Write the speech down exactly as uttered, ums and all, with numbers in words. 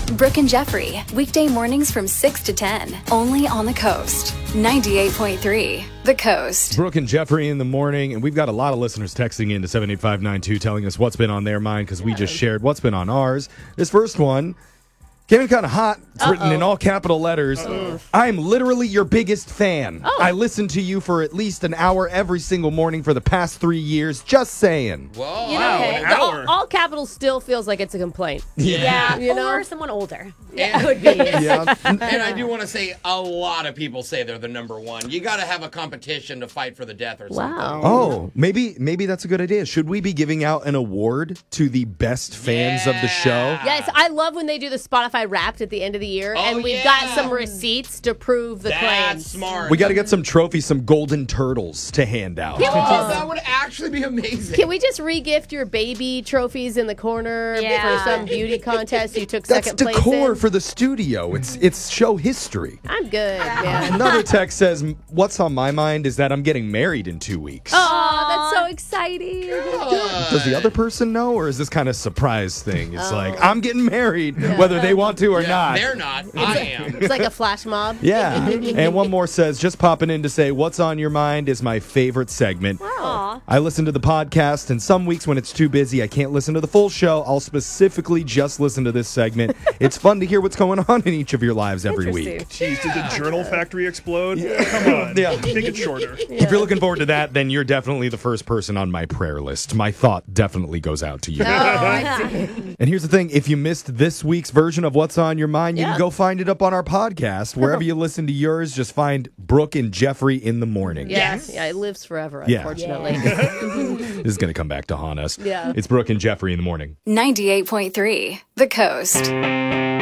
Brooke and Jeffrey, weekday mornings from six to ten, only on the Coast. ninety-eight point three, The Coast. Brooke and Jeffrey in the morning, and we've got a lot of listeners texting in to seven eight five nine two telling us what's been on their mind because we just shared what's been on ours. This first one came in kind of hot. It's Uh-oh. written in all capital letters. Uh-oh. I'm literally your biggest fan. Oh. I listen to you for at least an hour every single morning for the past three years. Just saying. Whoa. You know, Wow, okay. an The all, hour. all capitals still feels like it's a complaint. Yeah. You know? Or someone older. Yeah. That would be. Yeah. And I do want to say a lot of people say they're the number one. You got to have a competition to fight for the death or something. Wow. Oh, maybe maybe that's a good idea. Should we be giving out an award to the best fans of the show? Yes, I love when they do the Spotify Wrapped at the end of the year, Oh, and we've yeah. got some receipts to prove the That's claims. smart. We got to get some trophies, some golden turtles to hand out. Can we Oh, just- that would actually be amazing. Can we just re-gift your baby trophies in the corner Yeah. for some beauty contest you took That's second place decor in? for the studio. It's it's show history. I'm good, man. Another text says, "What's on my mind is that I'm getting married in two weeks." Oh, that's so exciting. Uh, Does the other person know, or is this kind of surprise thing? It's Oh. like I'm getting married, whether they want to or yeah, not. They're not. I am. It's like a flash mob. Yeah. And one more says, just popping in to say, what's on your mind is my favorite segment. Aw. I listen to the podcast, and some weeks when it's too busy, I can't listen to the full show. I'll specifically just listen to this segment. It's fun to hear what's going on in each of your lives every week. Interesting. Jeez, did the journal factory explode? Come on. Yeah. Make it shorter. If you're looking forward to that, then you're definitely the first person on my prayer list. My thought definitely goes out to you. Oh, I see. And here's the thing, if you missed this week's version of What's on Your Mind, you Yeah. can go find it up on our podcast. Wherever you listen to yours, just find Brooke and Jeffrey in the morning. Yeah, yeah, it lives forever, Yeah. unfortunately. This is going to come back to haunt us. Yeah. It's Brooke and Jeffrey in the morning. ninety-eight point three, The Coast.